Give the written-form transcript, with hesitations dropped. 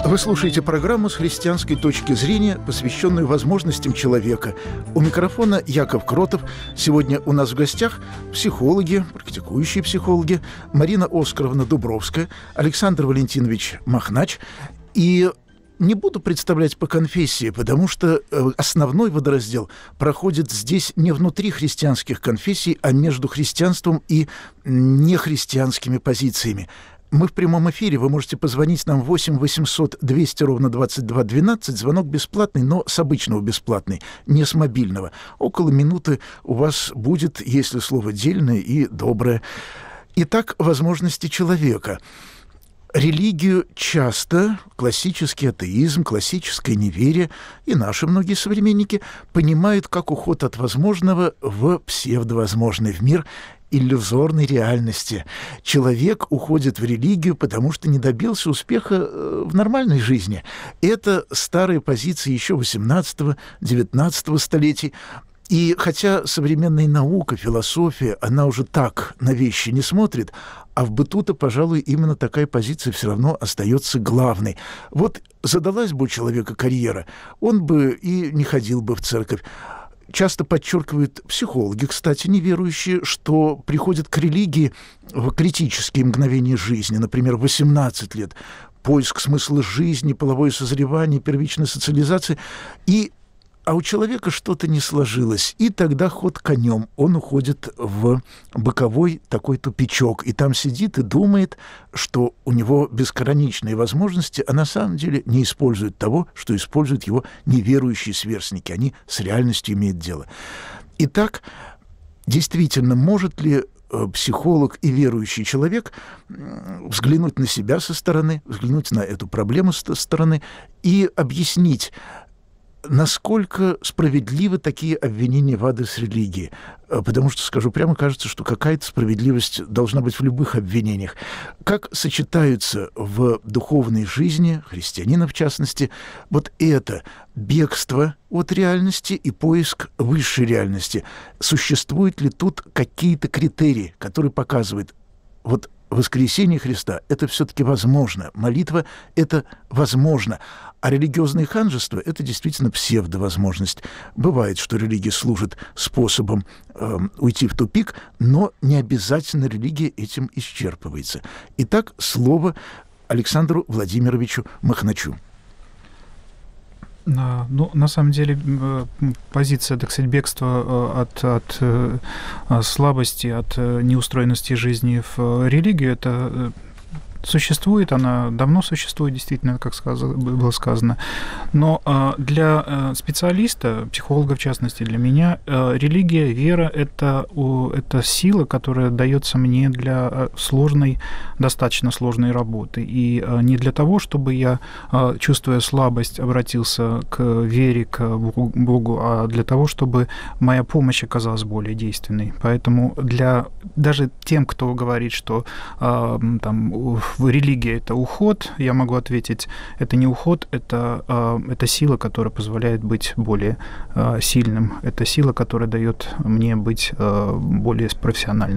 Вы слушаете программу «С христианской точки зрения», посвященную возможностям человека. У микрофона Яков Кротов. Сегодня у нас в гостях психологи, практикующие психологи Марина Оскаровна Дубровская, Александр Валентинович Махнач. И не буду представлять по конфессии, потому что основной водораздел проходит здесь не внутри христианских конфессий, а между христианством и нехристианскими позициями. Мы в прямом эфире, вы можете позвонить нам 8 800 200 ровно 22 12. Звонок бесплатный, но с обычного бесплатный, не с мобильного. Около минуты у вас будет, если слово дельное и доброе. Итак, возможности человека. Религию часто, классический атеизм, классическое неверие и наши многие современники понимают как уход от возможного в псевдовозможный, в мир иллюзорной реальности. Человек уходит в религию, потому что не добился успеха в нормальной жизни. Это старые позиции еще 18-19 столетий. И хотя современная наука, философия, она уже так на вещи не смотрит, а в быту-то, пожалуй, именно такая позиция все равно остается главной. Вот задалась бы у человека карьера, он бы и не ходил бы в церковь. Часто подчеркивают психологи, кстати, неверующие, что приходят к религии в критические мгновения жизни, например, 18 лет, поиск смысла жизни, половое созревание, первичная социализация, а у человека что-то не сложилось, и тогда ход конем, он уходит в боковой такой тупичок, и там сидит и думает, что у него безграничные возможности, а на самом деле не использует того, что используют его неверующие сверстники, они с реальностью имеют дело. Итак, действительно, может ли психолог и верующий человек взглянуть на себя со стороны, взглянуть на эту проблему со стороны и объяснить, насколько справедливы такие обвинения в адрес религии? Потому что, скажу прямо, кажется, что какая-то справедливость должна быть в любых обвинениях. Как сочетаются в духовной жизни, христианина в частности, вот это бегство от реальности и поиск высшей реальности? Существуют ли тут какие-то критерии, которые показывают, вот воскресение Христа – это все-таки возможно, молитва – это возможно, а религиозное ханжество – это действительно псевдовозможность. Бывает, что религия служит способом уйти в тупик, но не обязательно религия этим исчерпывается. Итак, слово Александру Владимировичу Махначу. Ну, на самом деле, позиция, так сказать, бегства от слабости, от неустроенности жизни в религию, это существует, она давно существует, действительно, как было сказано. Но для специалиста, психолога в частности, для меня, религия, вера – это сила, которая дается мне для достаточно сложной работы. И не для того, чтобы я, чувствуя слабость, обратился к вере, к Богу, а для того, чтобы моя помощь оказалась более действенной. Поэтому даже тем, кто говорит, что религия – это уход, я могу ответить, это не уход, это сила, которая позволяет быть более сильным, это сила, которая дает мне быть более профессиональным.